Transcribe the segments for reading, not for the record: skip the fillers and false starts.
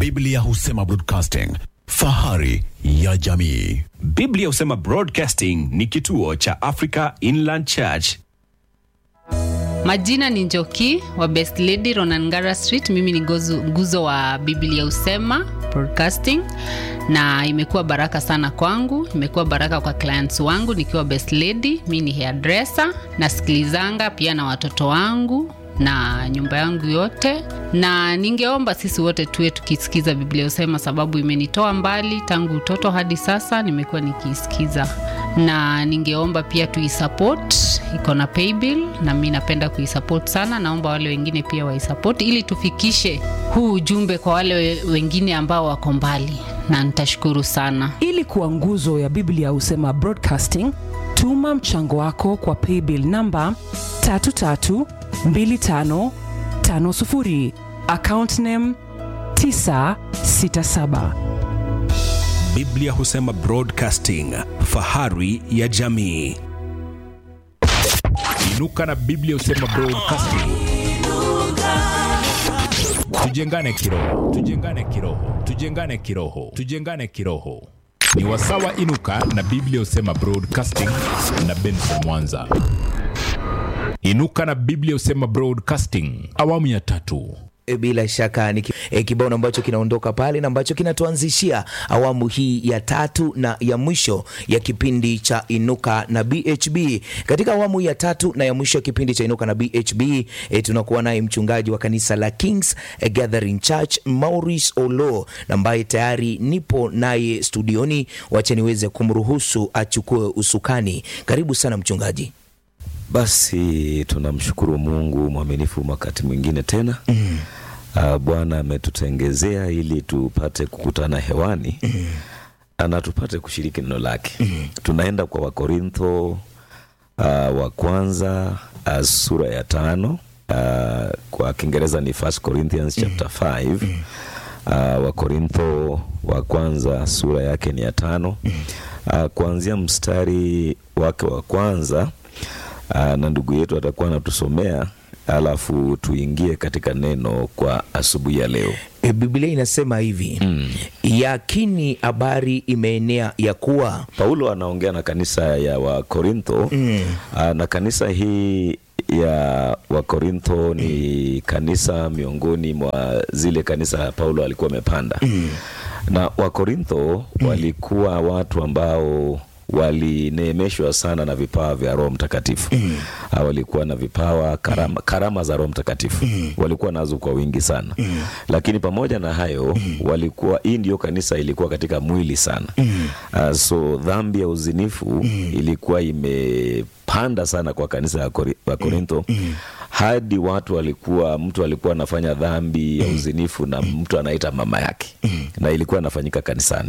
Biblia Husema Broadcasting, fahari ya jamii. Biblia Husema Broadcasting ni kituo cha Africa Inland Church. Majina ni Njoki wa Best Lady Ronangara Street. Mimi ni nguzo wa Biblia Husema Broadcasting, na imekuwa baraka sana kwangu, imekuwa baraka kwa clients wangu nikiwa Best Lady. Mimi ni hairdresser, nasikilizanga pia na watoto wangu na nyumba yangu yote, na ningeomba sisi wote tuwe tukisikiza Biblia Husema, sababu imenitoa mbali tangu utoto hadi sasa nimekuwa nikisikiza. Na ningeomba pia tuisupport, iko na paybill na mimi napenda kuisupport sana. Naomba wale wengine pia waisupport ili tufikishe huu ujumbe kwa wale wengine ambao wako mbali, na nitashukuru sana. Ili kuwa nguzo ya Biblia Husema Broadcasting, tuma mchango wako kwa paybill number 332550, account name 967. Biblia Husema Broadcasting, fahari ya jamii. Inuka na Biblia Husema Broadcasting. Tujengane kiroho, tujengane kiroho, tujengane kiroho, tujengane kiroho. Ni wasawa Inuka na Biblia Husema Broadcasting na Benson Mwanza. Inuka na Biblia Husema Broadcasting, awamu ya 3. Bila shaka ni kibao ambacho kinaondoka pale na ambacho kinatuanzishia awamu hii ya 3 na ya mwisho ya kipindi cha Inuka na BHB. Katika awamu ya 3 na ya mwisho ya kipindi cha Inuka na BHB, tunakuwa naye mchungaji wa kanisa la Kings Gathering Church, Maurice Olo, ambaye tayari nipo naye studioni. Wacha niweze kumruhusu achukue usukani. Karibu sana mchungaji. Basi tunamshukuru Mungu mwaminifu wakati mwingine tena. Bwana ametutengezea ili tupate kukutana hewani. Na tupate kushiriki neno lake. Tunaenda kwa Wakorintho wa kwanza sura ya 5. Kwa Kiingereza ni 1 Corinthians chapter 5. Wakorintho wa kwanza sura yake ni ya 5. Kuanzia mstari wake wa kwanza. Na ndugu yetu atakuwa anatusomea, alafu tuingie katika neno kwa asubuhi ya leo. Biblia inasema hivi, yakini habari imeenea ya kuwa. Paulo anaongea na kanisa ya Wakorintho. Na kanisa hii ya Wakorintho ni kanisa miongoni mwa zile kanisa Paulo alikuwa amepanda. Na Wakorintho walikuwa watu ambao walineemeshwa sana na vipawa vya Roho Mtakatifu. Walikuwa na vipawa, karama za Roho Mtakatifu. Walikuwa nazo kwa wingi sana. Lakini pamoja na hayo, walikuwa, hii ndio kanisa ilikuwa katika mwili sana. So dhambi ya uzinifu ilikuwa imepanda sana kwa kanisa ya Korintho. Hadi mtu alikuwa anafanya dhambi ya uzinifu na mtu anaita mama yake. Na ilikuwa inafanyika kanisani.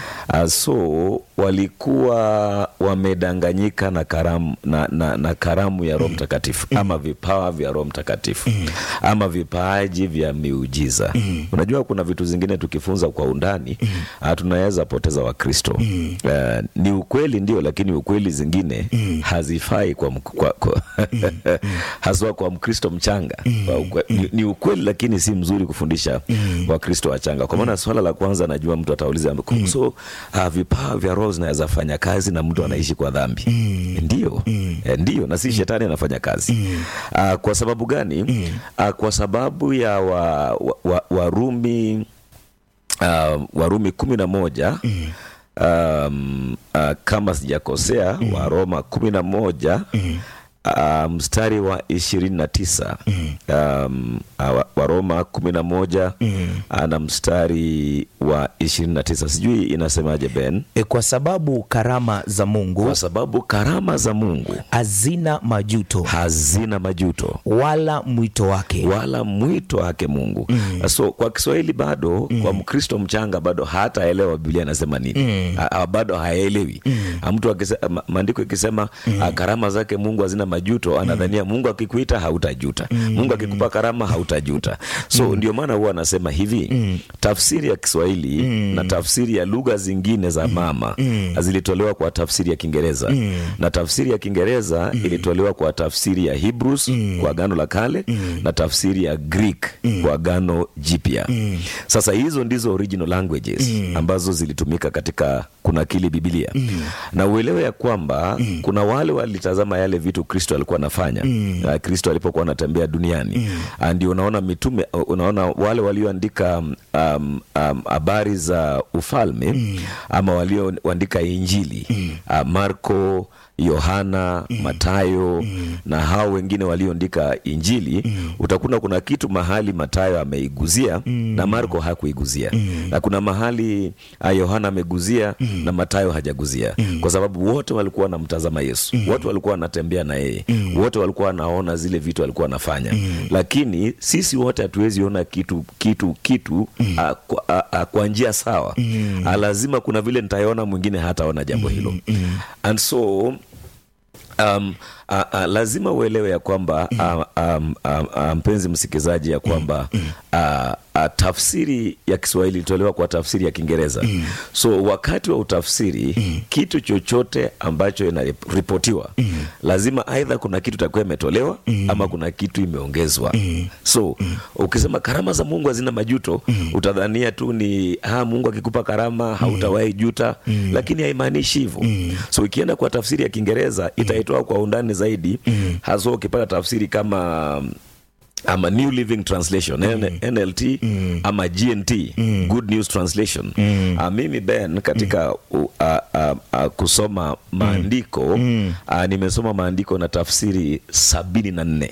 So walikuwa wamedanganyika na karamu ya Roho Mtakatifu, ama vipawa vya Roho Mtakatifu, ama vipaji vya miujiza. Unajua kuna vitu zingine tukifunza kwa undani, tunaweza poteza Wakristo. Ni ukweli ndio, lakini ukweli zingine hazifai haswa kwa Mkristo mchanga. Ni ukweli, lakini si mzuri kufundisha Wakristo wachanga. Kwa maana swala la kwanza, najua mtu atauliza, so vipawa vya Roho zinaweza fanya kazi na mtu anaishi kwa dhambi? Ndio, na si shetani anafanya kazi. Kwa sababu gani? Kwa sababu ya Warumi 11, kama sijakosea, Waroma 11 mstari wa 29. Waroma 11 na mstari wa 29. Sijui inasemaje Ben? Kwa sababu karama za Mungu hazina majuto, wala mwito wake Mungu. So kwa Kiswahili bado, kwa Mkristo mchanga bado hataelewa Biblia inasema nini. Bado haelewi. Mtu akisema, maandiko ikisema karama zake Mungu hazina majuto, anadhania Mungu akikuita hautajuta. Mungu akikupa karama hautajuta. So ndio maana huwa anasema hivi, tafsiri ya Kiswahili Kiswahili na tafsiri ya lugha zingine za mama zilitolewa kwa tafsiri ya Kiingereza, na tafsiri ya Kiingereza ilitolewa kwa tafsiri ya Hebrews kwa Agano la Kale na tafsiri ya Greek kwa Agano Jipya. Sasa hizo ndizo original languages ambazo zilitumika katika kunakili Biblia. Na uelewe ya kwamba kuna wale walitazama yale vitu Kristo alikuwa anafanya. Kristo alipokuwa anatembea duniani. Ndio unaona mitume, unaona wale walioandika habari za ufalme ama walioandika Injili, Marko, Yohana, Mathayo na hao wengine walioandika Injili, utakuta kuna kitu mahali Mathayo ameiguzia na Marko hakuiguzia. Na kuna mahali Yohana ameguzia na Mathayo hajaguzia. Kwa sababu wote walikuwa wanamtazama Yesu. Wote walikuwa wanatembea na yeye. Wote walikuwa wanaona zile vitu alikuwa anafanya. Lakini sisi wote hatuwezi ona kitu kwa njia sawa. Lazima kuna vile nitaona mwingine hataona jambo hilo. And so lazima uelewe ya kwamba mpenzi msikizaji ya kwamba tafsiri ya Kiswahili ilitolewa kwa tafsiri ya Kiingereza. So wakati wa utafsiri kitu chochote ambacho inaripotiwa lazima aidha kuna kitu takuwa imetolewa ama kuna kitu imeongezwa. So ukisema karama za Mungu hazina majuto, utadhania tu ni Mungu akikupa karama hautawahi juta, lakini haimaanishi hivyo. So ikienda kwa tafsiri ya Kiingereza itaitoa kwa undani zaidi, hasa ukipata tafsiri kama New Living Translation, NLT, ama GNT, Good News Translation. Mimi Ben katika kusoma maandiko, nimesoma maandiko na tafsiri 74.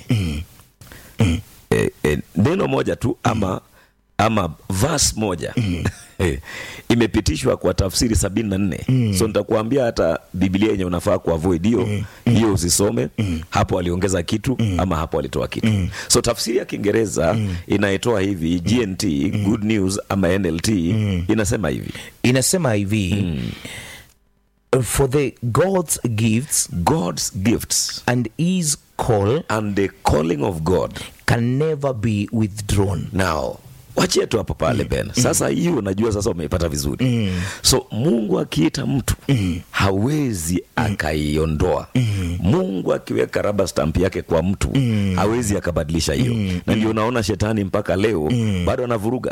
Neno moja tu ama verse moja imepitishwa kwa tafsiri 74. So nitakuambia hata Biblia yenye unafaa kuavoid hiyo usisome. Hapo aliongeza kitu ama hapo alitoa kitu. So tafsiri ya Kiingereza inaitoa hivi, GNT, Good News ama NLT, inasema hivi. For the God's gifts and his call, and the calling of God can never be withdrawn. Now wachie tu hapo pale Ben. Sasa hiyo unajua sasa umeipata vizuri. So Mungu akiita mtu hawezi akaiondoa. Mungu akiweka rubber stamp yake kwa mtu hawezi akabadilisha hiyo. Na ndio unaona shetani mpaka leo bado anavuruga.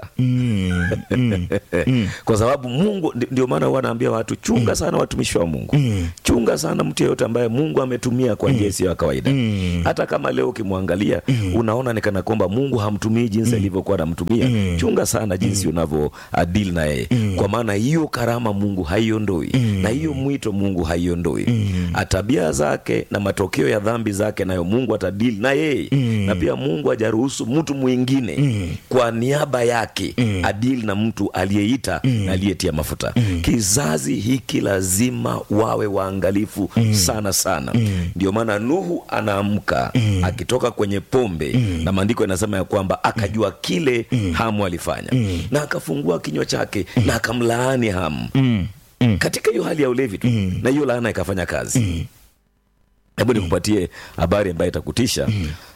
Kwa sababu Mungu, ndio maana wanaambia watu chunga sana watumishi wa Mungu. Chunga sana mtu yeyote ambaye Mungu ametumia kwa njia isiyo ya kawaida. Hata kama leo ukimwangalia unaona ni kana kwamba Mungu hamtumii jinsi alivyokuwa anamtumia. Chunga sana jinsi unavyo deal na yeye. Kwa maana hiyo karama Mungu haiondoi, na hiyo mwito Mungu haiondoi. Tabia zake na matokeo ya dhambi zake nayo Mungu atadeal na yeye. Na pia Mungu hajaruhusu mtu mwingine kwa niaba yake adeal na mtu aliyeita na aliyetia mafuta. Kizazi hiki lazima wawe waangalifu sana sana. Ndio maana Nuhu anaamka akitoka kwenye pombe, na maandiko yanasema ya kwamba akajua kile Hamu alifanya, na akafungua kinywa chake na akamlaani Hamu katika hiyo hali ya ulevi tu, na hiyo laana ikafanya kazi. Hebu nikupatie habari ambayo itakutisha.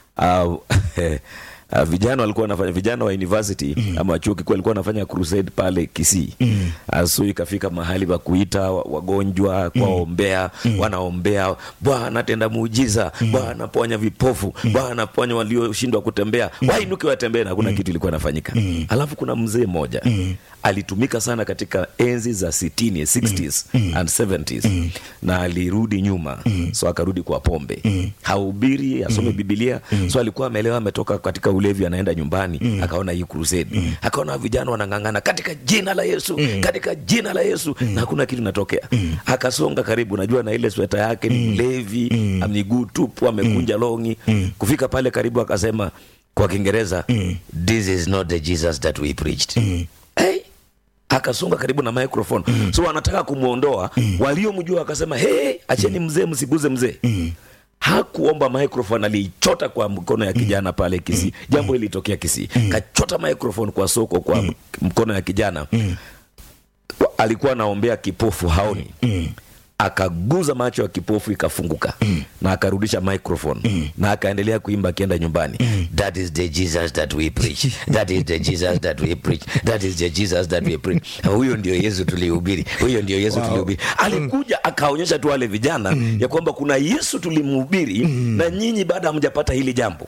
Vijana walikuwa wanafanya, vijana wa university ama chuo kikuu walikuwa wanafanya crusade pale Kisii. So ikafika mahali pa kuita wagonjwa kwaombea, wanaombea Bwana tenda muujiza, Bwana ponya vipofu, Bwana ponya walioshindwa kutembea, wainuke watembee, na kuna kitu ilikuwa inafanyika. Alafu kuna mzee mmoja alitumika sana katika enzi za 60s and 70s, na alirudi nyuma. So akarudi kwa pombe, hahubiri, asome Biblia. So alikuwa ameelewa, ametoka katika ulevi, anaenda nyumbani, akaona hii crusade, akaona vijana wanangangana katika jina la Yesu, katika jina la Yesu, na hakuna kitu kinatokea. Akasonga karibu, najua na ile sweta yake ni mlevi, miguu tupu, amekunja longi. Kufika pale karibu akasema kwa Kiingereza, this is not the Jesus that we preached. Akasonga karibu na microphone. So wanataka kumuondoa, waliomjua akasema, acheni mzee, msiguze mzee. Hakuomba microphone, alichota kwa mkono ya kijana pale Kisii. Jambo hili litokea Kisii. Kachota microphone kwa soko kwa mkono ya kijana. Alikuwa anaombea kipofu, haoni. akaguza macho ya kipofu ikafunguka, na akarudisha microphone, na akaendelea kuimba akienda nyumbani. That is the Jesus that we preach. That is the Jesus that we preach. That is the Jesus that we preach. Huyo ndio Yesu tulihubiri. Huyo ndio Yesu tulihubiri. Alikuja akaonyesha tu wale vijana ya kwamba kuna Yesu tulimhubiri, na nyinyi baada hamjapata hili jambo.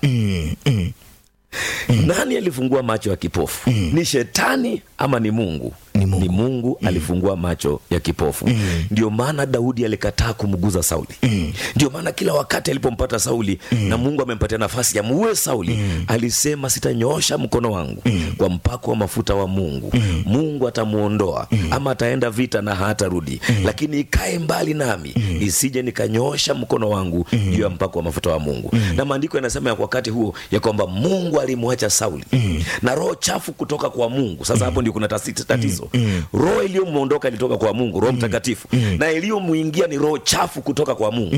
Nani alifungua macho ya kipofu? Ni shetani ama ni Mungu? Ni Mungu alifungua macho ya kipofu. Ndio maana Daudi alikataa kumguza Sauli. Ndio maana kila wakati alipompata Sauli na Mungu amempatia nafasi ya muue Sauli, alisema sitanyoosha mkono wangu kwa mpako wa mafuta wa Mungu. Mungu atamuondoa ama ataenda vita na hatarudi, lakini ikae mbali nami isije nikanyoosha mkono wangu juu ya mpako wa mafuta wa Mungu. Na maandiko yanasema ya wakati huo ya kwamba Mungu alimwacha Sauli na roho chafu kutoka kwa Mungu. Sasa hapo ndio kuna tatizo. Roho iliyomuondoka ilitoka kwa Mungu, Roho Mtakatifu, na iliyomuingia ni roho chafu kutoka kwa Mungu.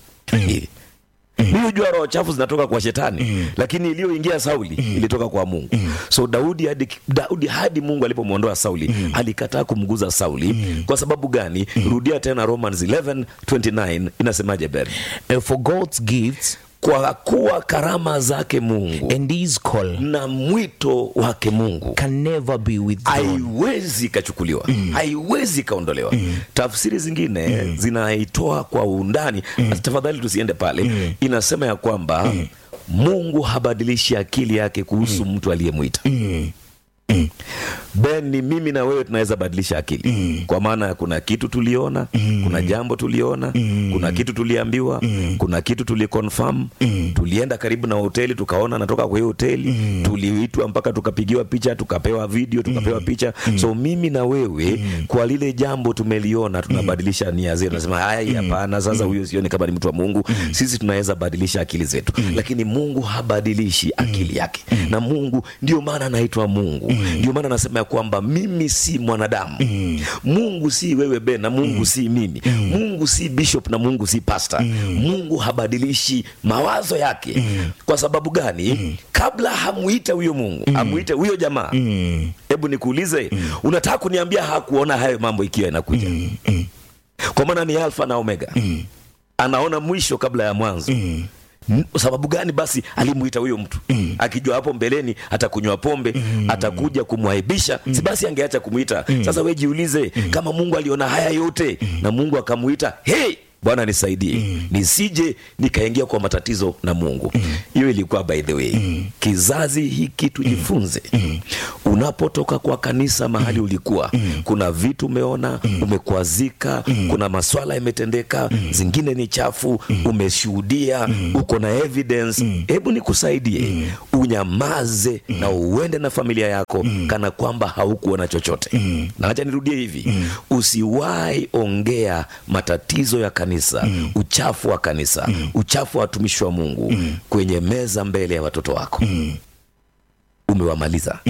Mimi jua roho chafu zinatoka kwa shetani, lakini iliyoingia Sauli ilitoka kwa Mungu. So Daudi hadi Mungu alipomuondoa Sauli, alikataa kumguza Sauli. Kwa sababu gani? Rudia tena Romans 11:29 inasemaje Ben? For God's gifts, kwa kuwa karama zake Mungu and his call na mwito wake Mungu can never be withdrawn. Haiwezi kachukuliwa, haiwezi kaondolewa. Tafsiri zingine zinaitoa kwa undani, tafadhali tusiende pale. Inasema ya kwamba Mungu habadilishi akili yake kuhusu mtu aliyemuita. Ben, ni mimi na wewe tunaweza badilisha akili. Kwa maana kuna kitu tuliona, kuna jambo tuliona, kuna kitu tuliambiwa, kuna kitu tuliconfirm, tulienda karibu na hoteli tukaona natoka kwa hiyo hoteli, tuliitwa mpaka tukapigiwa picha, tukapewa video, tukapewa picha. So mimi na wewe kwa lile jambo tumeliona tunabadilisha nia zetu. Nasema hapana, sasa huyo sioni kama ni mtu wa Mungu. Sisi tunaweza badilisha akili zetu, lakini Mungu habadilishi akili yake. Na Mungu ndio maana anaitwa Mungu. Ndio maana anasema ya kwamba mimi si mwanadamu. Mungu si wewe Ben, na Mungu si mimi. Mungu si bishop na Mungu si pastor. Mungu habadilishi mawazo yake. Kwa sababu gani? Kabla hamuita huyo Mungu, amuite huyo jamaa. Hebu nikuulize, unataka kuniambia hakuona hayo mambo ikiwa inakuja? Kwa maana ni Alpha na Omega. Anaona mwisho kabla ya mwanzo. Sababu gani basi alimuita huyo mtu? Akijua hapo mbeleni atakunywa pombe, atakuja kumwaibisha, si basi angeacha kumuita? Sasa wewe jiulize, kama Mungu aliona haya yote na Mungu akamuita, hey Bwana nisaidie nisije nikaingia kwa matatizo na Mungu. Hiyo ilikuwa by the way. Kizazi hiki tujifunze. Unapotoka kwa kanisa mahali ulikuwa, kuna vitu umeona, umekwazika, kuna maswala yametendeka, zingine ni chafu, umeshuhudia, uko na evidence. Hebu nikusaidie, unyamaze na uende na familia yako kana kwamba haukuona chochote. Na acha nirudie hivi, usiwahi ongea matatizo ya kanisa, uchafu wa kanisa, uchafu wa watumishi wa Mungu kwenye meza mbele ya watoto wako. Umewamaliza.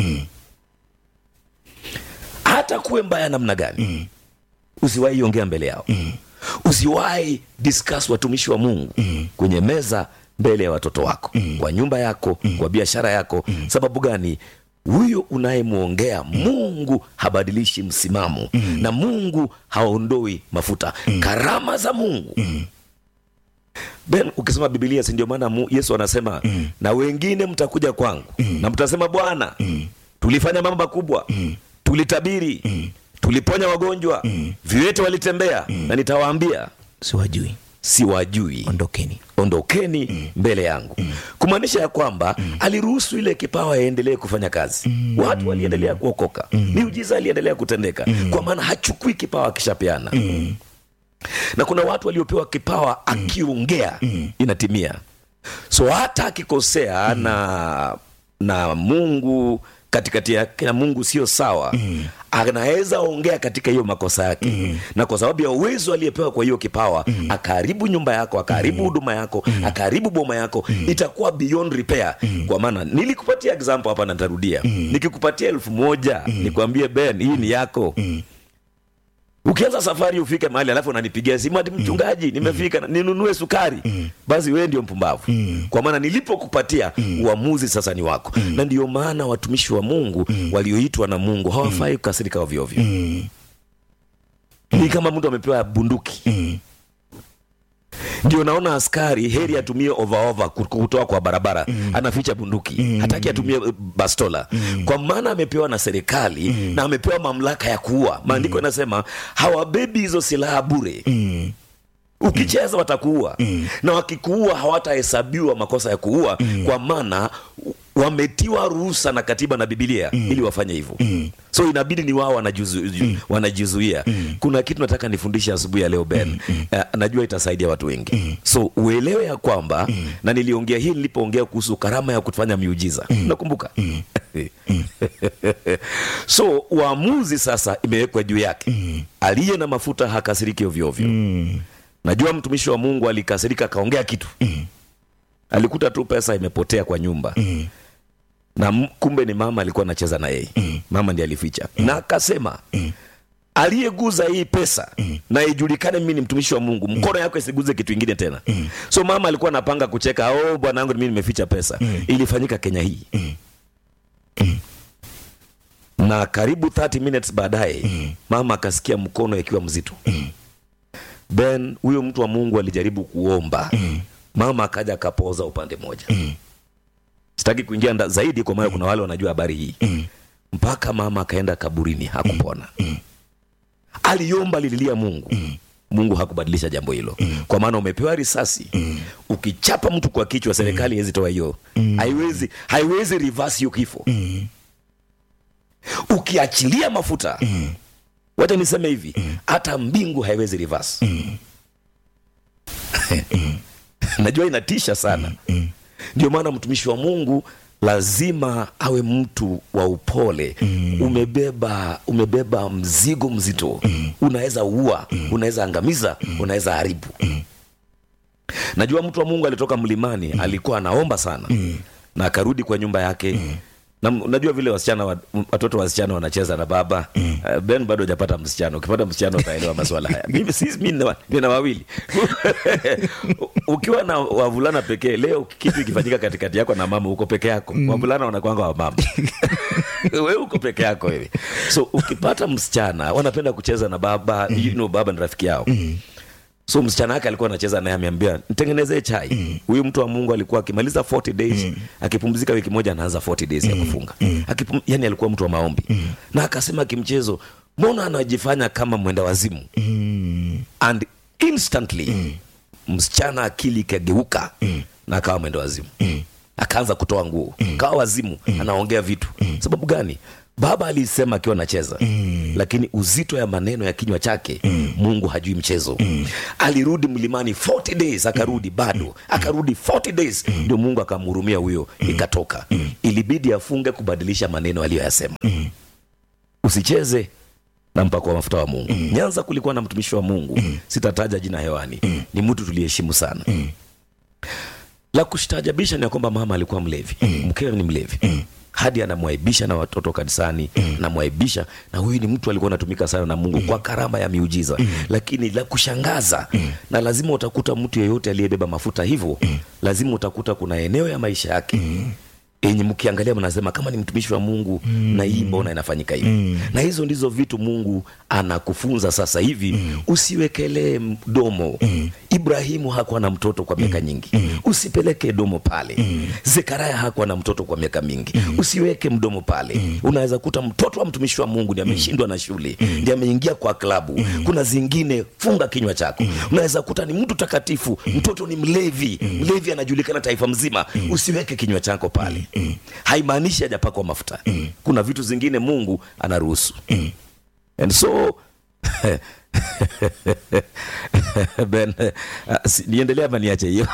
Hata kuwe mbaya namna gani, usiwahi ongea mbele yao. Usiwahi discuss watumishi wa Mungu kwenye meza mbele ya watoto wako, kwa nyumba yako, kwa biashara yako. Sababu gani? Huyo unayemuongea Mungu habadilishi msimamo, na Mungu haondoi mafuta. Karama za Mungu. Ben, ukisoma Biblia, si ndio maana Yesu anasema na wengine mtakuja kwangu na mtasema, Bwana, tulifanya mambo makubwa, tulitabiri, tuliponya wagonjwa, viwete walitembea, na nitawaambia siwajui, ondokeni mbele yangu. Kumaanisha ya kwamba aliruhusu ile kipawa yaendelee kufanya kazi. Watu waliendelea kuokoka, miujiza aliendelea kutendeka, kwa maana hachukui kipawa akishapeana. Na kuna watu waliopewa kipawa akiongea inatimia. So hata akikosea na Mungu katikati yake na Mungu sio sawa, anaweza ongea katika hiyo makosa yake. Na kwa sababu ya uwezo aliyepewa kwa hiyo kipawa, akaharibu nyumba yako, akaharibu huduma yako, akaharibu boma yako, itakuwa beyond repair. Kwa maana nilikupatia example hapa na nitarudia. Nikikupatia 1,000 nikwambie Ben, hii ni yako. Ukianza safari ufike mahali alafu unanipigia simu ati mchungaji nimefika, ninunue sukari, basi wewe ndio mpumbavu. Kwa maana nilipokupatia, uamuzi sasa ni wako. Na ndio maana watumishi wa Mungu walioitwa na Mungu hawafai kukasirika ovyo ovyo. Ni kama mtu amepewa bunduki. Ndio naona askari heri atumie over kutoa kwa barabara, anaficha bunduki, hataki atumie bastola, kwa maana amepewa na serikali na amepewa mamlaka ya kuua. Maandiko yanasema hawabebi hizo silaha bure. Ukicheza watakuua, na wakikuua hawatahesabiwa makosa ya kuua, kwa maana wametiwa ruhusa na katiba na Biblia ili wafanye hivyo. So inabidi ni wao wanajizuia. Kuna kitu nataka nifundishe asubuhi ya leo Ben. Najua itasaidia watu wengi. So uelewe ya kwamba, na niliongea hili nilipoongea kuhusu karama ya kufanya miujiza. Nakumbuka. So uamuzi sasa imewekwa juu yake. Aliye na mafuta hakasiriki ovyo ovyo. Najua mtumishi wa Mungu alikasirika, kaongea kitu. Alikuta tu pesa imepotea kwa nyumba. Na kumbe ni mama alikuwa anacheza na yeye. Mama ndiye alificha. Na akasema, aliyeguza hii pesa na ijulikane mimi ni mtumishi wa Mungu, mkono yako isiguze kitu kingine tena. So mama alikuwa anapanga kucheka, bwana wangu mimi nimeficha pesa. Ilifanyika Kenya hii. Na karibu 30 minutes baadaye, mama akasikia mkono ikiwa mzito. Ben, huyo mtu wa Mungu alijaribu kuomba. Mama akaja akapoza upande moja. Sitaki kuingia zaidi kwa maana kuna wale wanajua habari hii. Mpaka mama akaenda kaburini, hakupona. Aliomba, lilia Mungu. Mungu hakubadilisha jambo hilo. Kwa maana umepewa risasi. Ukichapa mtu kwa kichwa, serikali haiwezi toa hiyo. Haiwezi reverse hiyo kifo. Ukiachilia mafuta, wacha niseme hivi, hata mbingu haiwezi reverse. Najua inatisha sana. Ndio maana mtumishi wa Mungu lazima awe mtu wa upole. Umebeba mzigo mzito. Unaweza ua, unaweza angamiza, unaweza haribu. Najua mtu wa Mungu alitoka mlimani, alikuwa anaomba sana. Na akarudi kwa nyumba yake. Na unajua vile watoto wasichana wanacheza na baba. Ben bado hajapata msichana. Ukipata msichana utaelewa masuala haya. Mimi nina wawili. Ukiwa na wavulana pekee, leo kitu ikifanyika katikati yako na mama, uko peke yako. Wavulana wanakuanga wa mama. Wewe uko peke yako wewe. So ukipata msichana, wanapenda kucheza na baba. Baba ni rafiki yao. So msichana wake alikuwa anacheza naye, amemwambia nitengenezee chai. Huyu mtu wa Mungu alikuwa akimaliza 40 days, akipumzika wiki moja anaanza 40 days ya kufunga. Yani alikuwa mtu wa maombi. Na akasema kimchezo, mbona anajifanya kama mwenda wazimu? And instantly msichana akili ikageuka na akawa mwenda wazimu. Akaanza kutoa nguo, akawa wazimu, anaongea vitu. Sababu gani? Baba alisema akiwa anacheza, lakini uzito ya maneno ya kinywa chake, Mungu hajui mchezo. Alirudi mlimani 40 days, akarudi bado, akarudi 40 days, ndio Mungu akamhurumia huyo, ikatoka. Ilibidi afunge kubadilisha maneno aliyoyasema. Usicheze na mpako wa mafuta wa Mungu. Nyanza kulikuwa na mtumishi wa Mungu, sitataja jina hewani, ni mtu tuliheshimu sana. La kushtajabisha ni kwamba mama alikuwa mlevi, mkewe ni mlevi. Hadi anamwaibisha na watoto kanisani, anamwaibisha, na huyu ni mtu alikuwa anatumika sana na Mungu kwa karama ya miujiza. Lakini la kushangaza, na lazima utakuta mtu yeyote aliyebeba mafuta hivyo, lazima utakuta kuna eneo ya maisha yake yenye mkiangalia mnasema kama ni mtumishi wa Mungu, na hii mbona inafanyika hivi? Na hizo ndizo vitu Mungu anakufunza sasa hivi. Usiwekelee mdomo. Ibrahimu hakuwa na mtoto kwa miaka nyingi. Usipeleke domo pale. Zekaria hakuwa na mtoto kwa miaka mingi. Usiweke mdomo pale. Unaweza kuta mtoto wa mtumishi wa Mungu ndiye ameshindwa na shule, ndiye ameingia kwa klabu. Kuna zingine, funga kinywa chako. Unaweza kuta ni mtu takatifu, mtoto ni mlevi. Mlevi anajulikana taifa mzima. Usiweke kinywa chako pale. Haimaanishi hajapakwa mafuta. Kuna vitu zingine Mungu anaruhusu. And so Ben, niendelea ama niache hiyo?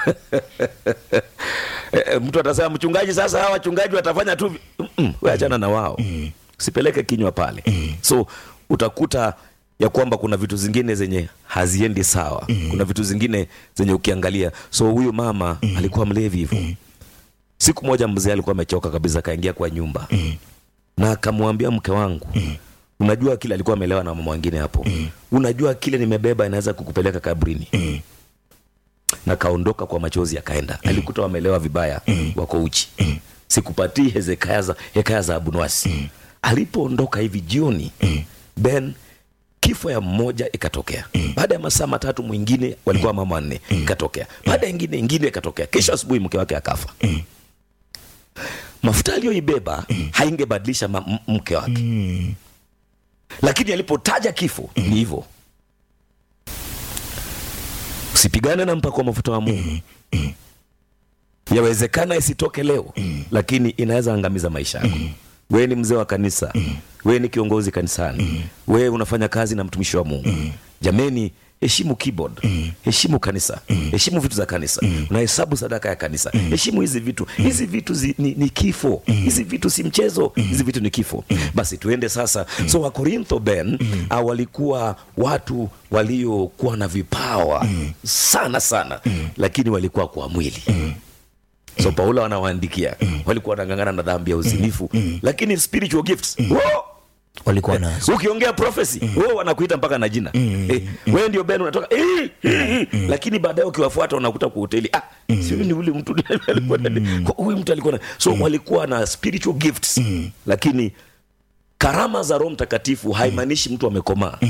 Mtu atasema mchungaji, sasa hawa wachungaji watafanya tu. Wewe achana na wao. Usipeleke kinywa pale. So utakuta ya kwamba kuna vitu zingine zenye haziendi sawa. Kuna vitu zingine zenye ukiangalia. So huyu mama alikuwa mlevi hivyo. Siku moja mzee alikuwa amechoka kabisa, kaingia kwa nyumba. Na akamwambia mke wangu, unajua kile, alikuwa amelewa na mama wengine hapo. Unajua kile nimebeba inaweza kukupeleka kabrini. Na kaondoka kwa machozi akaenda. Alikuta wamelewa vibaya, wako uchi. Sikupatii hekaya za Abunwasi. Alipoondoka hivi jioni, Ben, kifo ya mmoja ikatokea. Baada ya masaa 3 mwingine, walikuwa mama 4, ikatokea. Baada ya ingine ikatokea. Kesho asubuhi mke wake akafa. Mafuta aliyoibeba haingebadilisha mke wake. Lakini alipotaja kifo, ni hivyo. Usipigane na mpako wa mafuta wa Mungu. Yawezekana isitoke leo, lakini inaweza angamiza maisha yako. Wewe ni mzee wa kanisa, wewe ni kiongozi kanisani, wewe unafanya kazi na mtumishi wa Mungu. Jameni, heshimu keyboard, heshimu kanisa, heshimu vitu za kanisa, unahesabu sadaka ya kanisa, heshimu hizi vitu. Hizi vitu ni kifo, hizi vitu si mchezo, hizi vitu ni kifo. Basi tuende sasa. So Wakorintho walikuwa watu waliokuwa na vipawa sana, lakini walikuwa kwa mwili. So Paulo anawaandikia, walikuwa wanang'ang'ana na dhambi ya uzinifu, lakini spiritual gifts walikuwa nazo. Ukiongea prophecy, wanakuita mpaka na jina. Wewe ndio Ben unatoka. Lakini baadaye ukiwafuata unakuta kwa hoteli, sio ni ule mtu alikuwa huyu mtu alikuwa na. So walikuwa na spiritual gifts, lakini karama za Roho Mtakatifu haimaanishi mtu amekomaa.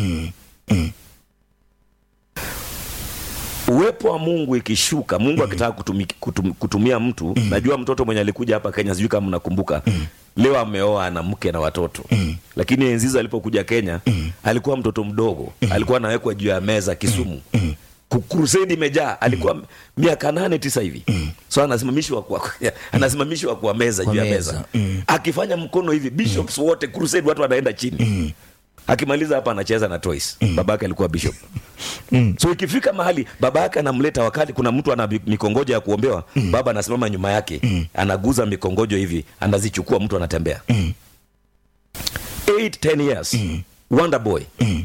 Uwepo wa Mungu ikishuka, Mungu akitaka kutumia mtu, najua mtoto mwenye alikuja hapa Kenya, sijui kama mnakumbuka, leo ameoa na mke na watoto. Lakini enzizo alipokuja Kenya, alikuwa mtoto mdogo, alikuwa anawekwa juu ya meza Kisumu. Crusade imejaa, alikuwa miaka 8-9 hivi. So anasimamishwa kwa meza, juu ya meza. Akifanya mkono hivi, bishops wote crusade watu wanaenda chini. Akimaliza hapa anacheza na toys. Babake alikuwa bishop. So ikifika mahali babake anamleta, wakati kuna mtu ana mikongojo ya kuombewa, baba anasimama nyuma yake, anaguza mikongojo hivi, anazichukua, mtu anatembea. 8-10 years. Wonder boy.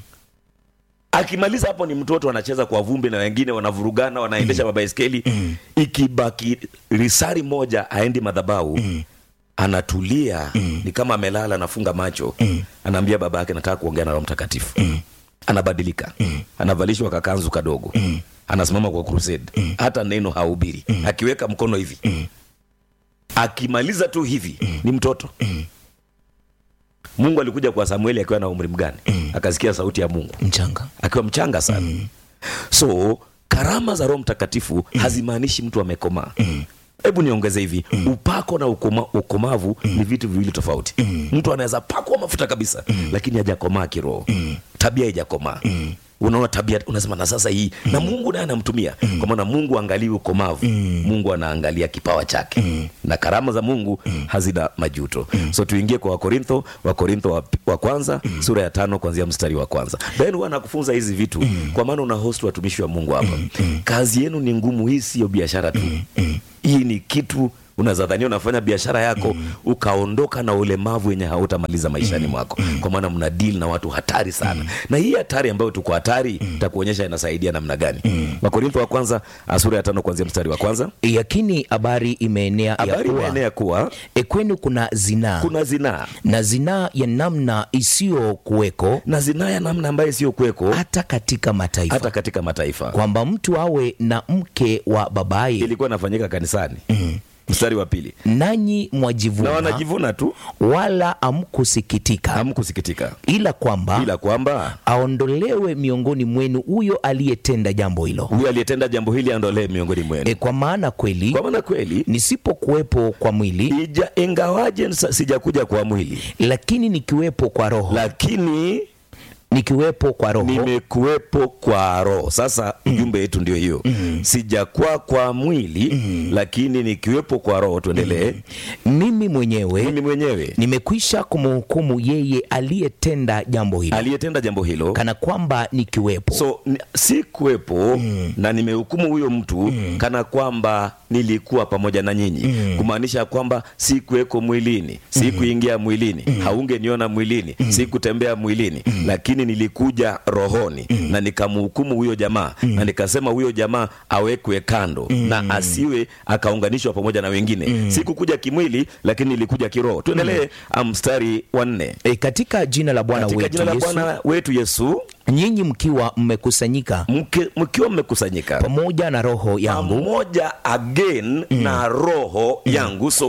Akimaliza hapo ni mtoto anacheza kwa vumbi na wengine wanavurugana, wanaendesha mabaiskeli. Ikibaki risari moja aendi madhabahu, anatulia, ni kama amelala, anafunga macho, anaambia babake, nataka kuongea na Roho Mtakatifu. Anabadilika, anavalishwa kakanzu kadogo, anasimama kwa crusade, hata neno hahubiri, akiweka mkono hivi. Akimaliza tu hivi, ni mtoto. Mungu alikuja kwa Samueli akiwa na umri mgani? Akasikia sauti ya Mungu akiwa mchanga sana. So karama za Roho Mtakatifu hazimaanishi mtu amekomaa. Hebu niongeze hivi, upako na ukomavu ni vitu viwili tofauti. Mtu anaweza pakwa mafuta kabisa, lakini hajakomaa kiroho. Tabia haijakomaa. Unaona tabia, unasema na sasa hii, na Mungu naye anamtumia. Kwa maana Mungu angalii ukomavu, Mungu anaangalia kipawa chake. Na karama za Mungu hazina majuto. So tuingie kwa Wakorintho wa kwanza, sura ya 5 kuanzia mstari wa 1. Ben huwa anakufunza hizi vitu, kwa maana una host watumishi wa Mungu hapa. Kazi yenu ni ngumu, hii sio biashara tu. Hii ni kitu unazadhania unafanya biashara yako, ukaondoka na ulemavu yenye hautamaliza maishani mwako. Kwa maana mna deal na watu hatari sana. Na hii hatari ambayo tuko hatari, nitakuonyesha inasaidia namna gani. Wakorintho wa kwanza, sura ya 5 kuanzia mstari wa 1. Yakini habari imeenea kuwa kwenu kuna zinaa. Na zinaa ya namna isiyo kuweko. Na zinaa ya namna ambayo isiyo kuweko hata katika mataifa. Kwamba mtu awe na mke wa babaye. Ilikuwa inafanyika kanisani. Mstari wa 2. Nanyi mwajivuna. Na wanajivuna tu. Wala hamkusikitika. Ila kwamba aondolewe miongoni mwenu huyo aliyetenda jambo hilo. Huyo aliyetenda jambo hili aondolewe miongoni mwenu. Kwa maana kweli nisipokuwepo kwa mwili, ingawaje sijakuja kwa mwili, lakini nikiwepo kwa roho. Nimekuwepo kwa roho. Sasa ujumbe wetu ndio hiyo. Sijakuwa kwa mwili, lakini nikiwepo kwa roho. Tuendelee. Mimi mwenyewe nimekwisha kumhukumu yeye aliyetenda jambo hilo, kana kwamba nikiwepo. So si kuwepo, na nimehukumu huyo mtu kana kwamba nilikuwa pamoja na nyinyi. Kumaanisha kwamba si kuweko mwilini, si kuingia mwilini, haungeniona mwilini, si kutembea mwilini, lakini nilikuja rohoni na nikamhukumu huyo jamaa, na nikasema huyo jamaa awekwe kando na asiwe akaunganishwa pamoja na wengine. Sikukuja kimwili, lakini nilikuja kiroho. Tuendelee mstari wa 4. Katika jina la Bwana wetu Yesu, nyinyi mkiwa mmekusanyika pamoja na roho yangu, na roho yangu. So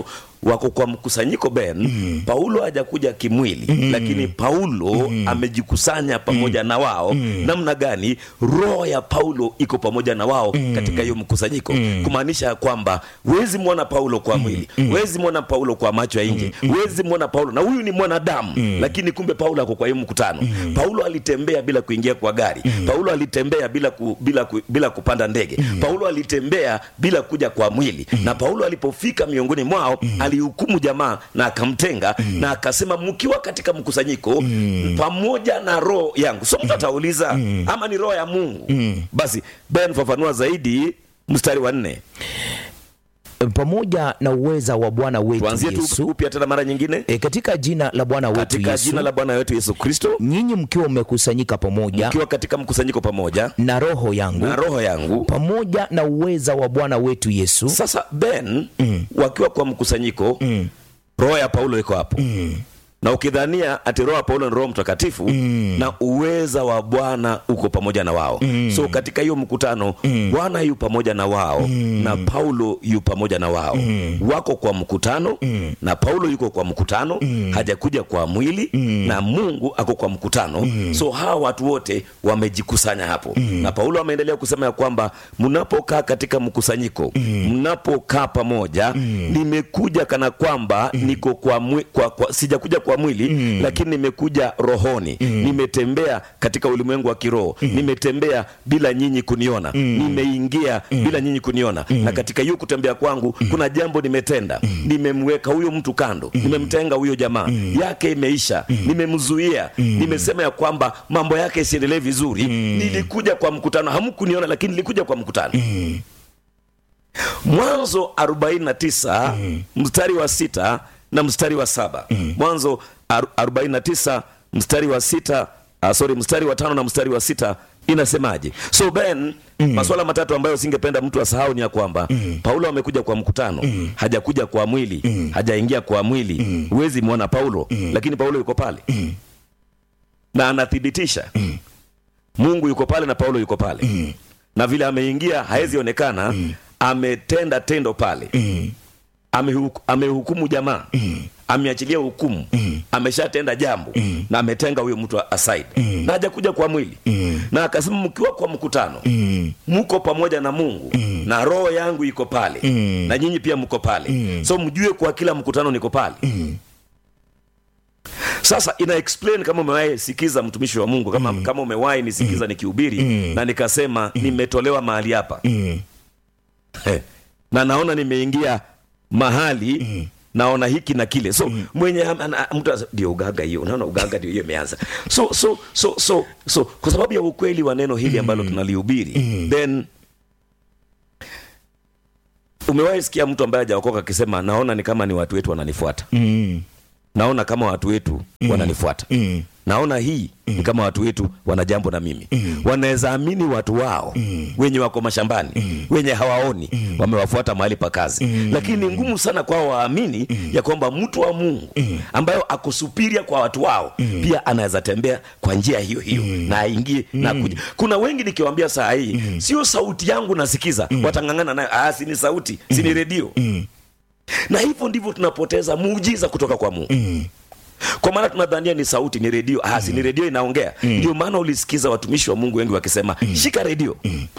wako kwa mkusanyiko Ben, Paulo hajakuja kimwili, lakini Paulo amejikusanya pamoja na wao. Namna gani? Roho ya Paulo iko pamoja na wao katika hiyo mkusanyiko, kumaanisha kwamba huwezi muona Paulo kwa mwili, huwezi muona Paulo kwa macho ya nje, huwezi muona Paulo na huyu ni mwanadamu, lakini kumbe Paulo ako kwa hiyo mkutano. Paulo alitembea bila kuingia kwa gari, Paulo alitembea bila kupanda ndege, Paulo alitembea bila kuja kwa mwili. Na Paulo alipofika miongoni mwao alihukumu jamaa na akamtenga, na akasema mkiwa katika mkusanyiko pamoja na roho yangu. So mtu atauliza ama ni roho ya Mungu? Basi Ben, fafanua zaidi mstari wa 4. Pamoja na uweza wa Bwana wetu Yesu. Upya tena mara nyingine. Katika jina la Bwana wetu Yesu. Katika jina la Bwana wetu Yesu Kristo. Nyinyi mkiwa mmekusanyika pamoja. Mkiwa katika mkusanyiko pamoja. Na roho yangu. Pamoja na uweza wa Bwana wetu Yesu. Sasa Ben, wakiwa kwa mkusanyiko, roho ya Paulo iko hapo. Na ukidhania ati roho ya Paulo ni Roho Mtakatifu, na uweza wa Bwana uko pamoja na wao. So katika hiyo mkutano, Bwana yu pamoja na wao, na Paulo yu pamoja na wao. Wako kwa mkutano, na Paulo yuko kwa mkutano, hajakuja kwa mwili, na Mungu ako kwa mkutano. So hawa watu wote wamejikusanya hapo. Na Paulo ameendelea kusema ya kwamba mnapokaa katika mkusanyiko, mnapokaa pamoja, nimekuja kana kwamba niko sijakuja kwa mwili, lakini nimekuja rohoni. Nimetembea katika ulimwengu wa kiroho, nimetembea bila nyinyi kuniona, nimeingia bila nyinyi kuniona. Na katika hiyo kutembea kwangu kuna jambo nimetenda. Nimemweka huyo mtu kando, nimemtenga huyo jamaa, yake imeisha, nimemzuia, nimesema ya kwamba mambo yake isiendelee vizuri. Nilikuja kwa mkutano, hamkuniona, lakini nilikuja kwa mkutano. Mwanzo 49 mstari wa 6 na mstari wa 7. Mwanzo 49 mstari wa 6, mstari wa 5 na mstari wa 6 inasemaje? So Ben, masuala matatu ambayo singependa mtu asahau ni ya kwamba Paulo amekuja kwa mkutano, hajakuja kwa mwili, hajaingia kwa mwili. Huwezi muona Paulo, lakini Paulo yuko pale. Na anathibitisha Mungu yuko pale na Paulo yuko pale. Na vile ameingia haezi onekana, ametenda tendo pale. Amehukumu jamaa, ameachilia hukumu, ameshatenda jambo, na ametenga huyo mtu aside, na hajakuja kwa mwili. Na akasema mkiwa kwa mkutano, mko pamoja na Mungu, na roho yangu iko pale, na nyinyi pia mko pale. So mjue kwa kila mkutano niko pale. Sasa ina explain kama umewahi sikiza mtumishi wa Mungu, kama umewahi nisikiza nikihubiri, na nikasema nimetolewa mahali hapa. Na naona nimeingia mahali, naona hiki na kile. So mwenye mtu ndio ugaga hiyo, unaona ugaga ndio hiyo imeanza. So kwa sababu ya ukweli wa neno hili ambalo tunalihubiri, then umewahi sikia mtu ambaye hajaokoka akisema naona ni kama ni watu wetu wananifuata. Naona kama watu wetu wananifuata. Naona hii ni kama watu wetu wana jambo na mimi. Wanaweza amini watu wao wenye wako mashambani, wenye hawaoni, wamewafuata mahali pa kazi. Lakini ngumu sana kwao waamini ya kwamba mtu wa Mungu ambaye ako superior kwa watu wao pia anaweza tembea kwa njia hiyo hiyo na aingie na kuja. Kuna wengi nikiwaambia saa hii sio sauti yangu nasikiza, watangangana nayo, si ni sauti, si ni redio. Na hivyo ndivyo tunapoteza muujiza kutoka kwa Mungu. Kwa maana tunadhania ni sauti, ni redio. Si ni redio inaongea. Ndio maana ulisikiza watumishi wa Mungu wengi wakisema shika redio.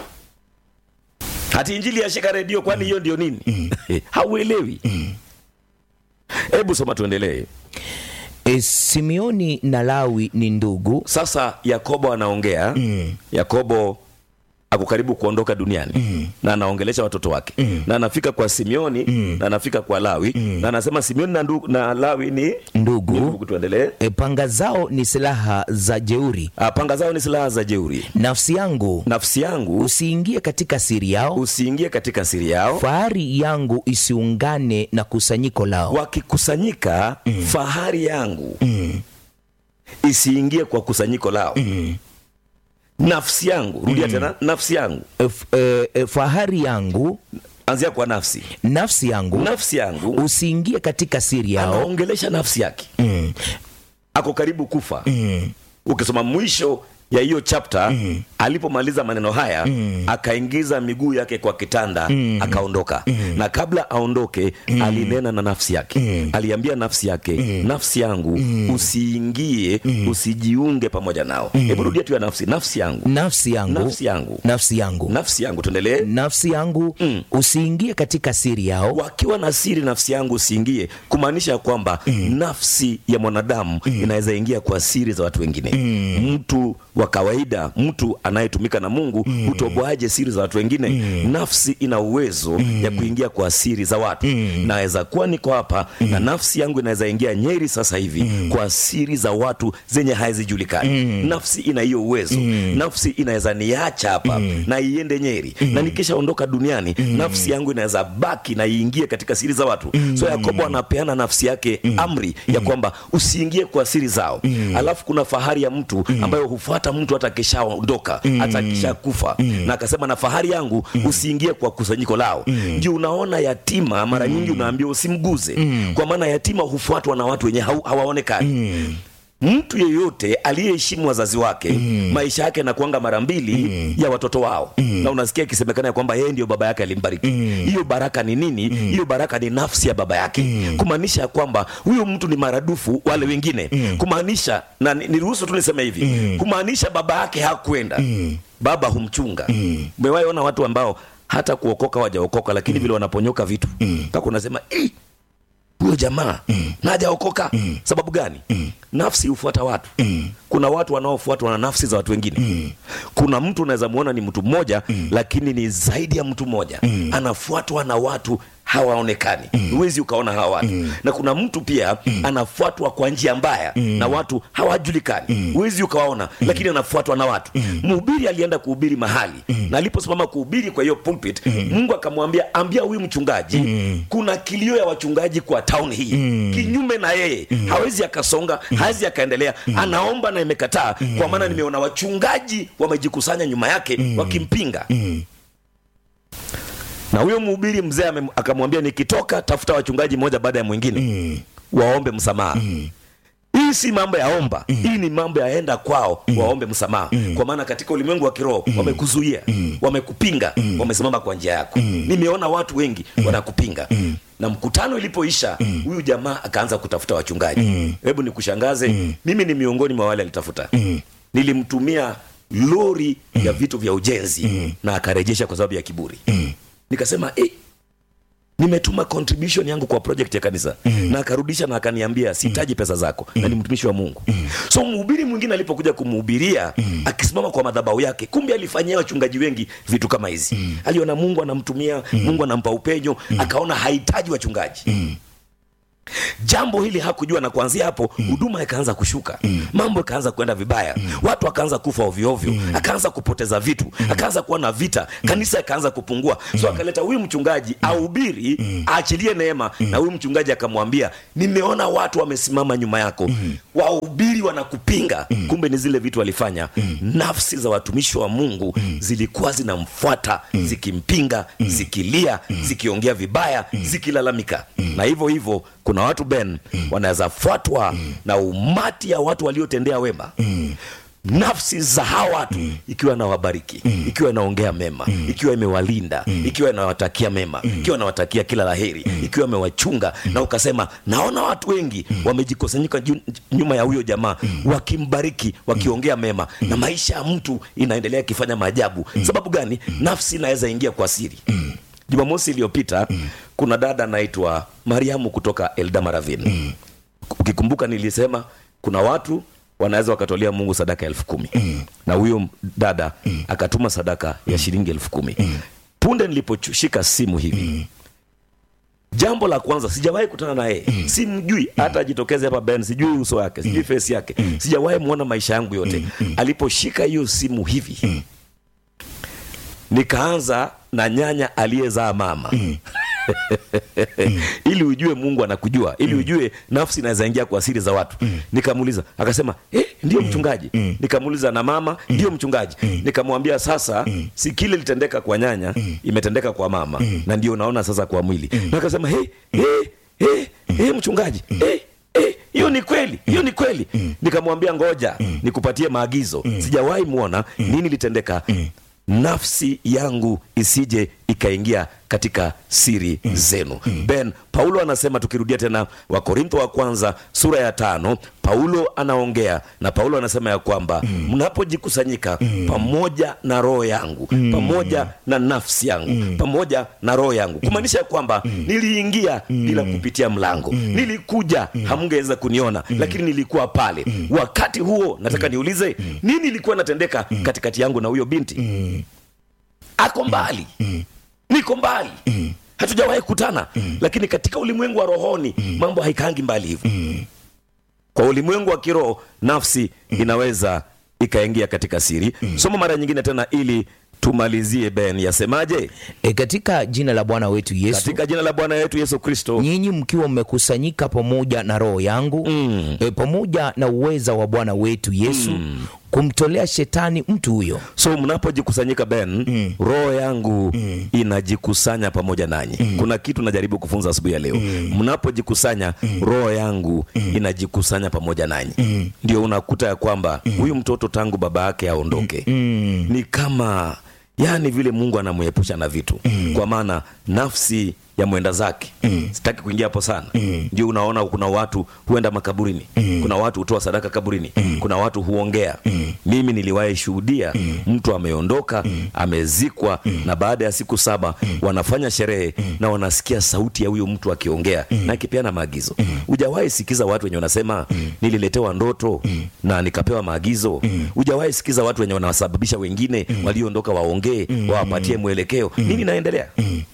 Hati injili ya shika redio, kwani hiyo ndio nini? Hauelewi. Hebu soma tuendelee. Simeoni na Lawi ni ndugu. Sasa Yakobo anaongea. Yakobo ako karibu kuondoka duniani, na anaongelesha watoto wake, na anafika kwa Simeoni, na anafika kwa Lawi, na anasema Simeoni na Lawi ni ndugu. Tuendelee. Panga zao ni silaha za jeuri. Panga zao ni silaha za jeuri. Nafsi yangu usiingie katika siri yao. Fahari yangu isiungane na kusanyiko lao. Wakikusanyika, fahari yangu isiingie kwa kusanyiko lao. Nafsi yangu, rudia tena, nafsi yangu. Fahari yangu, anzia kwa nafsi. Nafsi yangu usiingie katika siri yao. Anaongelesha nafsi yake. Ako karibu kufa. Ukisoma mwisho ya hiyo chapter alipomaliza maneno haya akaingiza miguu yake kwa kitanda akaondoka. Na kabla aondoke alinena na nafsi yake. Aliambia nafsi yake, nafsi yangu usiingie, usijiunge pamoja nao. Hebu rudia tu ya nafsi, nafsi yangu, nafsi yangu, nafsi yangu, nafsi yangu, nafsi yangu. Tuendelee. nafsi yangu usiingie katika siri yao. Wakiwa na siri, nafsi yangu usiingie, kumaanisha kwamba nafsi ya mwanadamu inaweza ingia kwa siri za watu wengine. Mtu wa kawaida, mtu anayetumika na Mungu, utoboaje siri za watu wengine? Nafsi ina uwezo ya kuingia kwa siri za watu. Naweza kuwa niko hapa na nafsi yangu inaweza ingia Nyeri sasa hivi kwa siri za watu zenye hazijulikani. Nafsi ina hiyo uwezo. Nafsi inaweza niacha hapa na iende Nyeri, na nikishaondoka duniani nafsi yangu inaweza baki na iingie katika siri za watu. So Yakobo anapeana nafsi yake amri ya kwamba usiingie kwa siri zao. Alafu kuna fahari ya mtu ambayo hufuata mtu hata kishaondoka, hata kishakufa, na akasema na fahari yangu usiingie kwa kusanyiko lao. Ndio unaona yatima mara nyingi unaambiwa usimguze, kwa maana yatima hufuatwa na watu wenye hawaonekani. Mtu yeyote aliyeheshimu wazazi wake, maisha yake yanakuanga mara mbili ya watoto wao. Na unasikia ikisemekana kwamba yeye ndio baba yake alimbariki. Hiyo baraka ni nini? Hiyo baraka ni nafsi ya baba yake, kumaanisha kwamba huyo mtu ni maradufu wale wengine. Kumaanisha, na niruhusu tu niseme hivi, kumaanisha baba yake hakwenda, baba humchunga. Umewahi ona watu ambao hata kuokoka wajaokoka, lakini vile wanaponyoka vitu mpaka unasema huyo jamaa na hajaokoka. Sababu gani? Nafsi hufuata watu. Kuna watu wanaofuatwa na nafsi za watu wengine. Kuna mtu unaweza muona ni mtu mmoja, lakini ni zaidi ya mtu mmoja, anafuatwa na watu hawaonekani. Huwezi ukaona hawa watu. Na kuna mtu pia anafuatwa kwa njia mbaya na watu hawajulikani. Huwezi ukawaona, lakini anafuatwa na watu. Mhubiri alienda kuhubiri mahali, na aliposimama kuhubiri kwa hiyo pulpit, Mungu akamwambia, ambia huyu mchungaji kuna kilio ya wachungaji kwa town hii. Kinyume na yeye hawezi akasonga, hawezi akaendelea. Anaomba na imekataa, kwa maana nimeona wachungaji wamejikusanya nyuma yake wakimpinga. Na huyo mhubiri mzee akamwambia, nikitoka tafuta wachungaji moja baada ya mwingine waombe msamaha. Hii si mambo ya omba, hii ni mambo ya enda kwao waombe msamaha. Kwa maana katika ulimwengu wa kiroho wamekuzuia, wamekupinga, wamesimama kwa njia yako. Nimeona watu wengi wanakupinga. Na mkutano ilipoisha, huyu jamaa akaanza kutafuta wachungaji. Hebu nikushangaze, mimi ni miongoni mwa wale alitafuta. Nilimtumia lori ya vitu vya ujenzi na akarejesha kwa sababu ya kiburi. Nikasema nimetuma contribution yangu kwa project ya kanisa, na akarudisha na akaniambia sitaji pesa zako, na ni mtumishi wa Mungu. So mhubiri mwingine alipokuja kumhubiria, akisimama kwa madhabahu yake, kumbe alifanyia wachungaji wengi vitu kama hizi. Aliona Mungu anamtumia, Mungu anampa upenyo, akaona hahitaji wachungaji. Jambo hili hakujua, na kuanzia hapo huduma ikaanza kushuka. Mambo ikaanza kwenda vibaya. Watu wakaanza kufa ovyo ovyo, akaanza kupoteza vitu, akaanza kuwa na vita, kanisa ikaanza kupungua. So akaleta huyu mchungaji ahubiri, aachilie neema. Na huyu mchungaji akamwambia, nimeona watu wamesimama nyuma yako, wahubiri wanakupinga. Kumbe ni zile vitu walifanya. Nafsi za watumishi wa Mungu zilikuwa zinamfuata, zikimpinga, zikilia, zikiongea vibaya, zikilalamika. Na hivyo hivyo kuna watu Ben wanaweza fuatwa na umati ya watu waliotendea wema. Nafsi za hawa watu ikiwa na wabariki, ikiwa inaongea mema, ikiwa imewalinda, ikiwa inawatakia mema, ikiwa inawatakia kila laheri, ikiwa imewachunga. Na ukasema naona watu wengi wamejikusanyika nyuma ya huyo jamaa, wakimbariki, wakiongea mema, na maisha ya mtu inaendelea kifanya maajabu. Sababu gani? Nafsi inaweza ingia kwa siri. Jumamosi iliyopita kuna dada anaitwa Mariamu kutoka Eldamaravine. Ukikumbuka nilisema kuna watu wanaweza wakatolea Mungu sadaka 10,000. Na huyo dada akatuma sadaka ya shilingi 10,000. Punde niliposhika simu hivi, jambo la kwanza, sijawahi kutana na yeye, simjui hata ajitokeze hapa Ben, sijui uso wake, sijui face yake, sijawahi muona maisha yangu yote. Aliposhika hiyo simu hivi, nikaanza na nyanya aliyezaa mama. Ili ujue Mungu anakujua, ili ujue nafsi inaweza ingia kwa siri za watu. Nikamuuliza, akasema ndio mchungaji. Nikamuuliza, na mama? Ndio mchungaji. Nikamwambia, sasa si kile litendeka kwa nyanya imetendeka kwa mama, na ndio unaona sasa kwa mwili. Na akasema mchungaji, hiyo ni kweli, hiyo ni kweli. Nikamwambia ngoja nikupatie maagizo. Sijawahi muona nini litendeka nafsi yangu isije ikaingia katika siri zenu. Ben, Paulo anasema, tukirudia tena Wakorintho wa kwanza sura ya 5, Paulo anaongea na Paulo anasema ya kwamba mnapojikusanyika pamoja na roho yangu, pamoja na nafsi yangu, pamoja na roho yangu, kumaanisha ya kwamba niliingia bila kupitia mlango, nilikuja hamngeweza kuniona, lakini nilikuwa pale. Wakati huo nataka niulize, nini ilikuwa natendeka katikati yangu na huyo binti? Ako mbali, niko mbali, hatujawahi kutana, lakini katika ulimwengu wa rohoni mambo haikaangi mbali hivyo. Kwa ulimwengu wa kiroho nafsi inaweza ikaingia katika siri. Somo mara nyingine tena ili tumalizie. Ben, yasemaje? Katika jina la Bwana wetu Yesu, katika jina la Bwana wetu Yesu Kristo, nyinyi mkiwa mmekusanyika pamoja na roho yangu, pamoja na uweza wa Bwana wetu Yesu, kumtolea shetani mtu huyo. So mnapojikusanyika Ben, roho yangu inajikusanya pamoja nanyi. Kuna kitu najaribu kufunza asubuhi ya leo. Mnapojikusanya, roho yangu inajikusanya pamoja nanyi. Ndio unakuta ya kwamba huyu mtoto tangu baba yake aondoke, ni kama yani vile Mungu anamuepusha na vitu, kwa maana nafsi ya mwenda zake. Sitaki kuingia hapo sana. Ndio unaona kuna watu huenda makaburini, kuna watu hutoa sadaka kaburini, kuna watu huongea. Mimi niliwahi shuhudia mtu ameondoka, amezikwa, na baada ya siku 7 wanafanya sherehe na wanasikia sauti ya huyo mtu akiongea na akipeana maagizo. Hujawahi sikiza watu wenye wanasema nililetewa ndoto na nikapewa maagizo? Hujawahi sikiza watu wenye wanawasababisha wengine walioondoka waongee, wawapatie mwelekeo? Nini naendelea?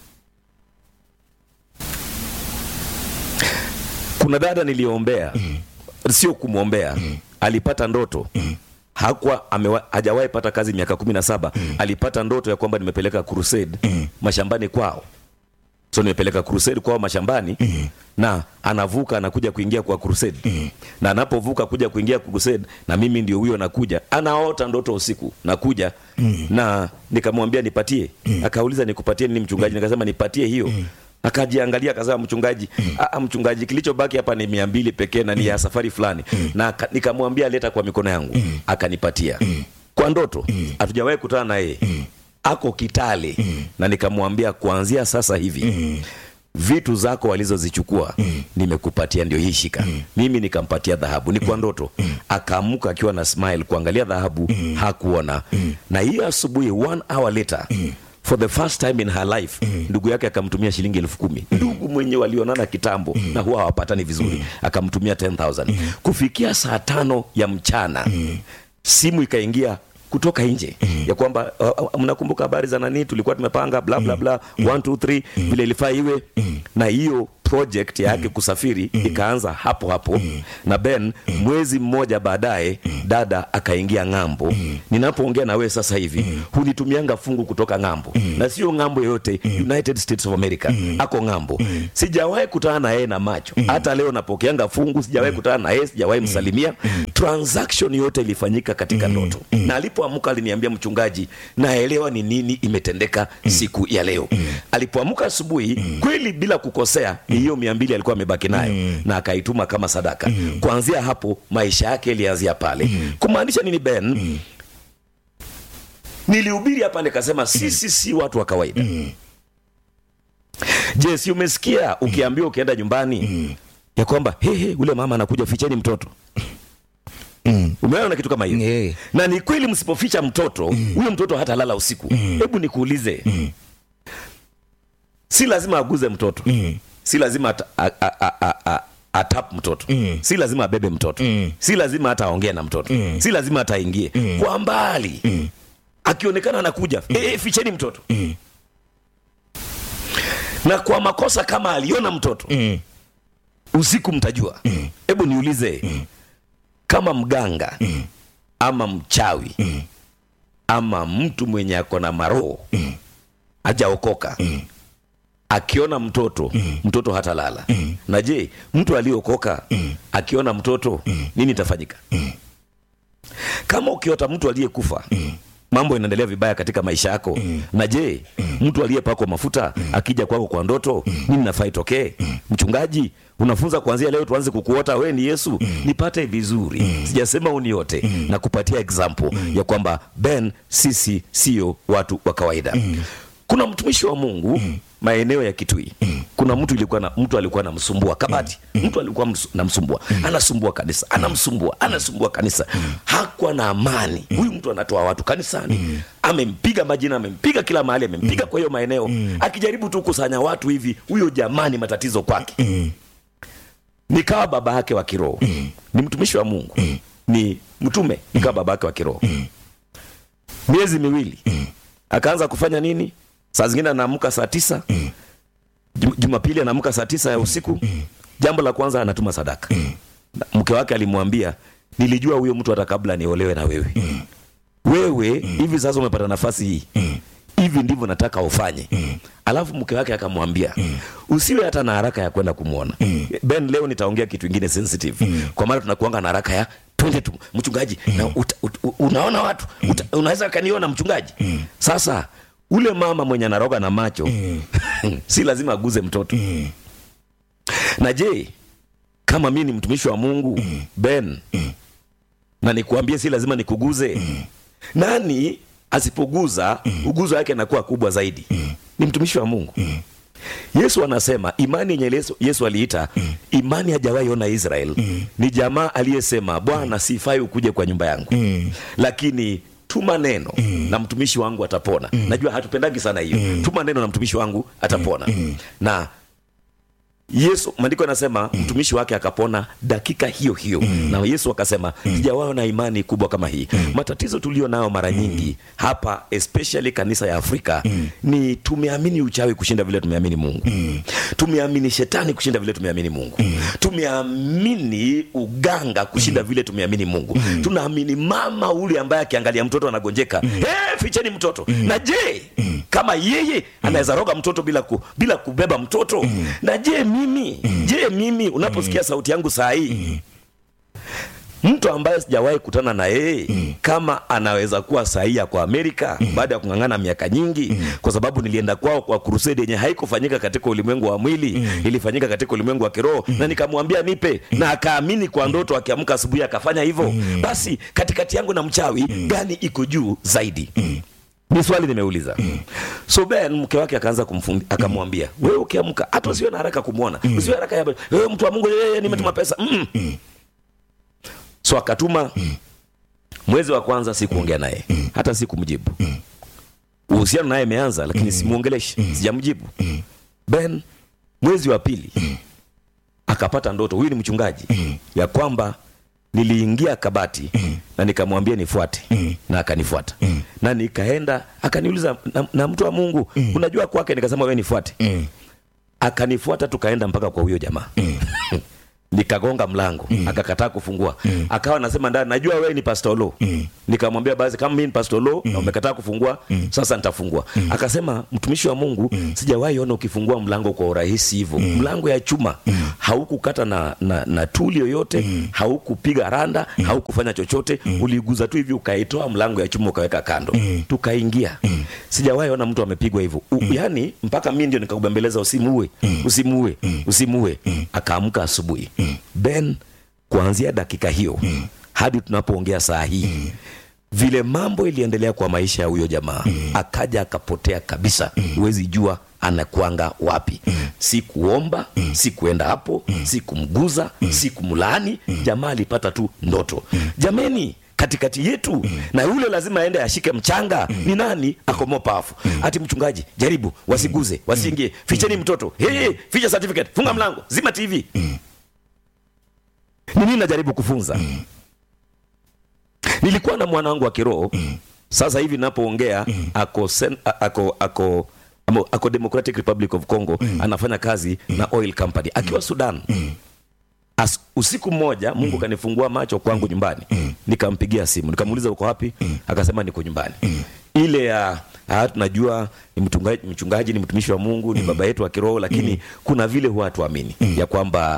Kuna dada niliombea, sio kumwombea, alipata ndoto. Hajawahi pata kazi miaka 17. Alipata ndoto ya kwamba nimepeleka crusade mashambani kwao. So nimepeleka crusade kwao mashambani, na anavuka anakuja kuingia kwa crusade. Na anapovuka kuja kuingia kwa crusade, na mimi ndio huyo nakuja, anaota ndoto usiku nakuja, na nikamwambia nipatie. Akauliza nikupatie nini mchungaji? Nikasema nipatie hiyo. Akajiangalia akasema mchungaji, kilichobaki hapa ni 200 pekee na ni ya safari fulani. Na nikamwambia leta kwa mikono yangu. Akanipatia kwa ndoto. Hatujawahi kutana na yeye, ako Kitale. Na nikamwambia kuanzia sasa hivi vitu zako walizozichukua nimekupatia, ndio hii shika. Mimi nikampatia dhahabu, ni kwa ndoto. Akaamuka akiwa na smile kuangalia dhahabu, hakuona. Na hiyo asubuhi 1 hour later, for the first time in her life, ndugu yake akamtumia shilingi 10,000. Ndugu mwenye walionana kitambo na huwa hawapatani vizuri, akamtumia 10,000. Kufikia saa 5 ya mchana, simu ikaingia kutoka nje ya kwamba mnakumbuka habari za nani tulikuwa tumepanga bla bla bla 1 2 3 vile ilifaa iwe. Na hiyo project yake kusafiri ikaanza hapo hapo. Na Ben, mwezi mmoja baadaye dada akaingia ng'ambo. Ninapoongea na wewe sasa hivi hunitumianga fungu kutoka ng'ambo, na sio ng'ambo yoyote, United States of America. Ako ng'ambo. Sijawahi kutana na yeye na macho. Hata leo napokeanga fungu sijawahi kutana na yeye, sijawahi msalimia. Transaction yote ilifanyika katika ndoto. Na alipoamka aliniambia, mchungaji, naelewa ni nini imetendeka siku ya leo. Alipoamka asubuhi, kweli bila kukosea, hiyo 200 alikuwa amebaki nayo, na akaituma kama sadaka. Kuanzia hapo maisha yake yalianzia pale. Kumaanisha nini Ben? Nilihubiri hapa nikasema sisi si watu wa kawaida. Je, si umesikia ukiambiwa ukienda nyumbani ya kwamba ule mama anakuja, ficheni mtoto? Umeona kitu kama hiyo? Na ni kweli, msipoficha mtoto, huyo mtoto hata lala usiku. Hebu nikuulize, si lazima aguze mtoto, si lazima atap mtoto, si lazima abebe mtoto, si lazima hata aongee na mtoto, si lazima hata aingie kwa mbali. Akionekana anakuja, ficheni mtoto. Na kwa makosa kama aliona mtoto usiku, mtajua. Hebu niulize, kama mganga ama mchawi ama mtu mwenye ako na maroho hajaokoka, akiona mtoto, mtoto hata lala. Na je, mtu aliokoka akiona mtoto, nini itafanyika? Kama ukiota mtu aliyekufa mambo yanaendelea vibaya katika maisha yako, na je, mtu aliyepakwa mafuta akija kwako kwa ndoto, nini nafaa itokee? Mchungaji, unafunza kuanzia leo tuanze kukuota wewe ni Yesu. Nipate vizuri, sijasema uniote, na kupatia example ya kwamba Ben, sisi sio watu wa kawaida. Kuna mtumishi wa Mungu maeneo ya Kitui. Kuna mtu alikuwa anamsumbua Kabati. Mtu alikuwa anamsumbua, anasumbua kanisa, anasumbua kanisa. Hakuwa na amani. Huyu mtu anatoa watu kanisani. Amempiga majina, amempiga kila mahali, amempiga kwa hiyo maeneo. Akijaribu tu kusanya watu hivi, huyo jamani matatizo kwake. Nikawa baba yake wa kiroho. Ni mtumishi wa Mungu. Ni mtume, nikawa baba yake wa kiroho. Miezi miwili. Akaanza kufanya nini? Saa zingine anaamka saa 9. Jumapili anaamka saa 9 ya usiku. Jambo la kwanza anatuma sadaka. Mke wake alimwambia, nilijua huyo mtu hata kabla niolewe na wewe. Wewe hivi sasa umepata nafasi hii. Hivi ndivyo nataka ufanye. Alafu mke wake akamwambia, usiwe hata na haraka ya kwenda kumuona. Ben, leo nitaongea kitu kingine sensitive. Kwa maana tunakuanga na haraka ya twende tu mchungaji, na unaona watu, unaweza kaniona mchungaji. Sasa ule mama mwenye anaroga na macho si lazima aguze mtoto. Na je, kama mimi ni mtumishi wa Mungu Ben, na nikuambie si lazima nikuguze, nani asipoguza uguzo wake anakuwa kubwa zaidi? Ni mtumishi wa Mungu. Yesu anasema imani yenye Yesu aliita imani hajawahi ona Israel. Ni jamaa aliyesema, Bwana sifai ukuje kwa nyumba yangu, lakini tuma neno na mtumishi wangu atapona. Najua hatupendagi sana hiyo. Tuma neno na mtumishi wangu atapona. Na Yesu, maandiko yanasema mtumishi wake akapona dakika hiyo hiyo. Na Yesu akasema, sijawahi na imani kubwa kama hii. Matatizo tulio nayo mara nyingi hapa, especially kanisa ya Afrika, ni tumeamini uchawi kushinda vile tumeamini Mungu. Tumeamini shetani kushinda vile tumeamini Mungu. Tumeamini uganga kushinda vile tumeamini Mungu. Tunaamini mama ule ambaye akiangalia mtoto anagonjeka, ficheni mtoto. Na je, kama yeye anaweza roga mtoto bila kubeba mtoto? Na je mimi unaposikia sauti yangu saa hii, mtu ambaye sijawahi kutana na yeye, kama anaweza kuwa sahihi kwa Amerika baada ya kungangana miaka nyingi, kwa sababu nilienda kwao kwa crusade yenye haikufanyika katika ulimwengu wa mwili, ilifanyika katika ulimwengu wa kiroho, na nikamwambia nipe, na akaamini kwa ndoto, akiamka asubuhi akafanya hivyo. Basi katikati yangu na mchawi, gani iko juu zaidi? Ni swali nimeuliza. So Ben, mke wake akaanza kumfundi, akamwambia, wewe ukiamka hata usiwe na haraka kumuona. Usiwe haraka ya wewe mtu wa Mungu, nimetuma pesa. So akatuma. Mwezi wa kwanza sikuongea naye, hata sikumjibu. Uhusiano naye umeanza, lakini simuongeleshi, sijamjibu. Ben, mwezi wa pili akapata ndoto, huyu ni mchungaji, ya kwamba niliingia Kabati na nikamwambia nifuate, na akanifuata. Na nikaenda akaniuliza, na mtu wa Mungu, unajua kwake? Nikasema wewe nifuate. Akanifuata, tukaenda mpaka kwa huyo jamaa. Nikagonga mlango, akakataa kufungua. Akawa anasema ndani, najua wewe ni Pastor Lo. Nikamwambia basi kama mimi ni Pastor Lo na umekataa kufungua, sasa nitafungua. Akasema, mtumishi wa Mungu, sijawahi ona ukifungua mlango kwa urahisi hivyo. Mlango ya chuma, haukukata na tuli yoyote, haukupiga randa, haukufanya chochote, uliguza tu hivi ukaitoa mlango ya chuma ukaweka kando. Tukaingia. Sijawahi ona mtu amepigwa hivyo. Yaani mpaka mimi ndio nikakubembeleza, usimuue. Akaamka asubuhi. Ben, kuanzia dakika hiyo hadi tunapoongea saa hii, vile mambo iliendelea kwa maisha ya huyo jamaa, akaja akapotea kabisa. Huwezi jua anakuanga wapi. Sikuomba, sikuenda hapo, sikumguza, sikumlaani. Jamaa alipata tu ndoto. Jameni, katikati yetu na yule lazima aende ashike mchanga, ni nani ako more powerful? Ati mchungaji, jaribu wasiguze, wasiingie, ficheni mtoto, ficha certificate, funga mlango, zima TV. Nini najaribu kufunza? Nilikuwa na mwana wangu wa kiroho, sasa hivi ninapoongea ako Democratic Republic of Congo, anafanya kazi na oil company akiwa Sudan. Usiku mmoja Mungu kanifungua macho kwangu nyumbani. Nikampigia simu, nikamuuliza uko wapi? Akasema niko nyumbani. Ile ya tunajua ni mchungaji, ni mtumishi wa Mungu, ni baba yetu wa kiroho, lakini kuna vile huwa tuamini ya kwamba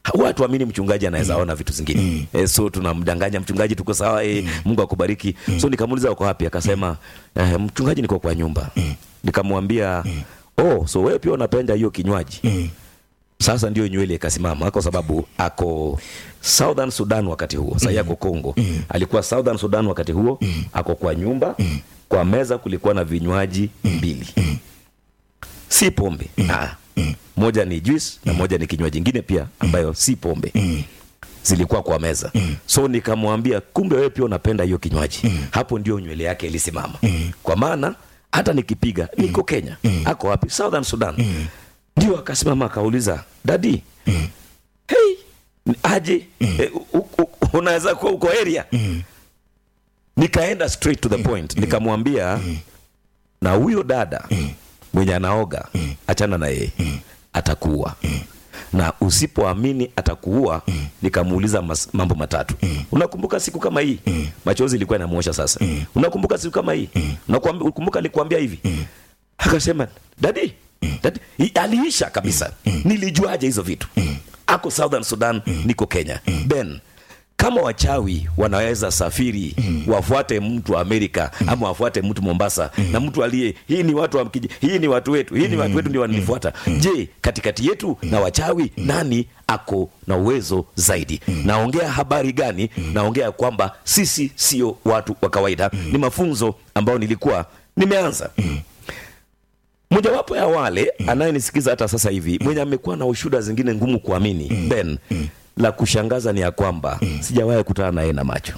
watu amini mchungaji anaweza ona vitu zingine. So tunamdanganya mchungaji tuko sawa, Mungu akubariki. So nikamuuliza uko wapi? Akasema mchungaji niko kwa nyumba. Nikamwambia so wewe pia unapenda hiyo kinywaji? Sasa ndio nywele ikasimama kwa sababu ako Southern Sudan wakati huo. Sasa yako Kongo. Alikuwa Southern Sudan wakati huo, ako kwa nyumba. Kwa meza kulikuwa na vinywaji 2. Si pombe. Moja ni juice na moja ni kinywaji kingine pia ambayo si pombe. Zilikuwa kwa meza. So nikamwambia kumbe wewe pia unapenda hiyo kinywaji. Hapo ndio nywele yake ilisimama. Kwa maana hata nikipiga niko Kenya. Ako wapi? Southern Sudan. Ndio akasimama akauliza, "Daddy, hey, aje unaweza kuwa uko area?" Nikaenda straight to the point. Nikamwambia na huyo dada mwenye anaoga achana na yeye, atakuua. Na usipoamini atakuua. Nikamuuliza mambo matatu. Unakumbuka siku kama hii? Machozi ilikuwa inamuosha sasa. Unakumbuka siku kama hii? Unakumbuka nilikwambia hivi? Akasema, "Daddy, aliisha kabisa." Nilijuaje hizo vitu? Ako Southern Sudan, niko Kenya. Ben, kama wachawi wanaweza safiri wafuate mtu Amerika ama wafuate mtu Mombasa na mtu aliye hii ni watu wetu, ndio wanifuata. Je, katikati yetu na wachawi nani ako na uwezo zaidi? Naongea habari gani? Naongea kwamba sisi sio watu wa kawaida. Ni mafunzo ambayo nilikuwa nimeanza. Mojawapo ya wale anayenisikiza hata sasa hivi mwenye amekuwa na ushuhuda zingine ngumu kuamini, Ben, la kushangaza ni ya kwamba sijawahi kutana naye na macho.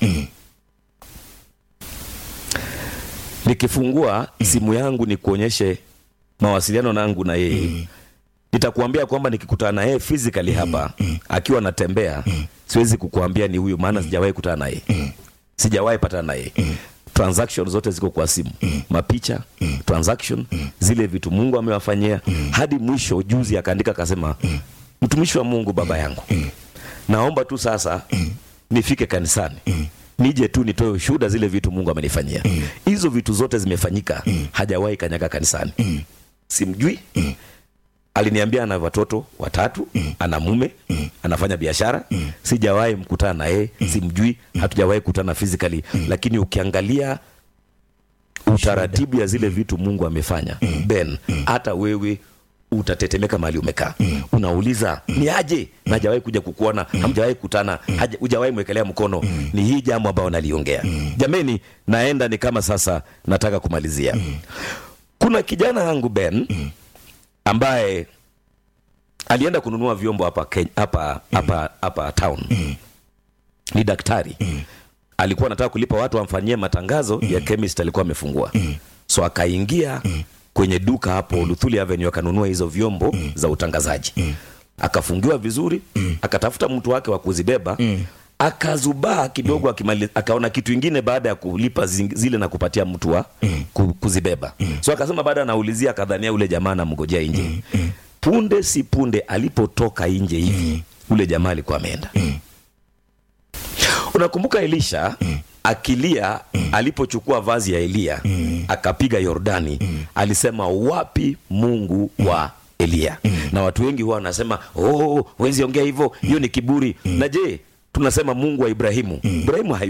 Nikifungua simu yangu nikuonyeshe mawasiliano nangu na yeye, nitakuambia kwamba nikikutana na yeye physically hapa akiwa anatembea, siwezi kukuambia ni huyu, maana sijawahi kutana naye. Sijawahi patana naye. Transaction zote ziko kwa simu. Mapicha, transaction, zile vitu Mungu amewafanyia. Hadi mwisho juzi akaandika akasema, "Mtumishi wa Mungu, baba yangu, naomba tu sasa nifike kanisani. Nije tu nitoe ushuhuda zile vitu Mungu amenifanyia." Hizo vitu zote zimefanyika. Hajawahi kanyaga kanisani. Simjui. Aliniambia ana watoto 3, ana mume, anafanya biashara. Sijawahi mkutana na yeye, simjui, hatujawahi kutana physically, lakini ukiangalia utaratibu ya zile vitu Mungu amefanya, Ben, hata wewe utatetemeka mahali umekaa. Unauliza, "Ni aje? Hajawahi kuja kukuona, hamjawahi kutana, hujawahi mwekelea mkono." Ni hii jambo ambao naliongea. Jameni, naenda ni kama sasa nataka kumalizia. Kuna kijana wangu Ben ambaye alienda kununua vyombo hapa town. Ni daktari. Alikuwa anataka kulipa watu wamfanyie matangazo ya chemist alikuwa amefungua. So akaingia kwenye duka hapo Luthuli Avenue akanunua hizo vyombo za utangazaji. Akafungiwa vizuri, akatafuta mtu wake wa kuzibeba, akazubaa kidogo akimaliza, akaona kitu kingine baada ya kulipa zile na kupatia mtu wa kuzibeba. So akasema baada anaulizia akadhania ule jamaa anamngojea nje. Punde si punde alipotoka nje hivi, ule jamaa alikuwa ameenda. Unakumbuka Elisha akilia alipochukua vazi ya Elia akapiga Yordani, alisema, "Wapi Mungu wa Elia?" Na watu wengi huwa wanasema, "Wezi ongea hivyo, hiyo ni kiburi." Na je, tunasema Mungu wa Ibrahimu. Ibrahimu